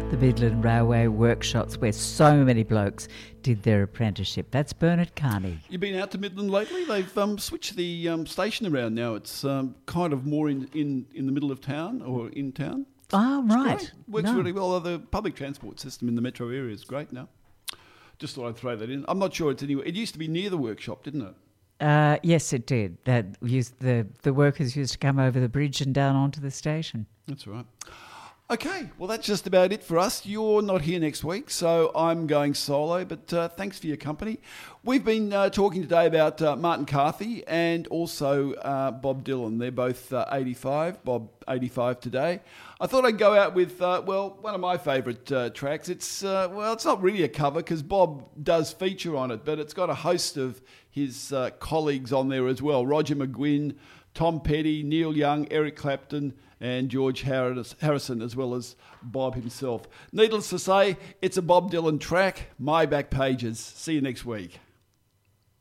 the Midland Railway workshops where so many blokes did their apprenticeship. That's Bernard Carney. You've been out to Midland lately? They've switched the station around now. It's kind of more in the middle of town or in town. Oh, right. Works really well. The public transport system in the metro area is great now. Just thought I'd throw that in. I'm not sure it's anywhere. It used to be near the workshop, didn't it? Yes, it did. The workers used to come over the bridge and down onto the station. That's right. Okay, well, that's just about it for us. You're not here next week, so I'm going solo, but thanks for your company. We've been talking today about Martin Carthy and also Bob Dylan. They're both 85, Bob 85 today. I thought I'd go out with, one of my favourite tracks. It's not really a cover because Bob does feature on it, but it's got a host of his colleagues on there as well. Roger McGuinn, Tom Petty, Neil Young, Eric Clapton, and George Harrison, as well as Bob himself. Needless to say, it's a Bob Dylan track, My Back Pages. See you next week.